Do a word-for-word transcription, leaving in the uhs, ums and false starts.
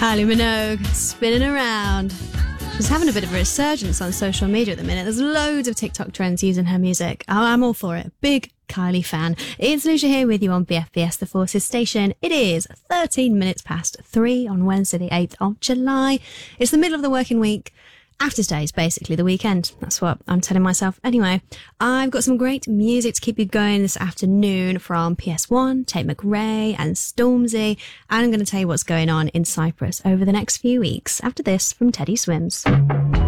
Kylie Minogue, spinning around. She's having a bit of a resurgence on social media at the minute. There's loads of TikTok trends using her music. I'm all for it. Big Kylie fan. It's Lucia here with you on B F B S The Forces station. It is thirteen minutes past three on Wednesday the eighth of July. It's the middle of the working week. After today's basically the weekend. That's what I'm telling myself. Anyway, I've got some great music to keep you going this afternoon from P S one, Tate McRae and Stormzy. And I'm going to tell you what's going on in Cyprus over the next few weeks after this from Teddy Swims.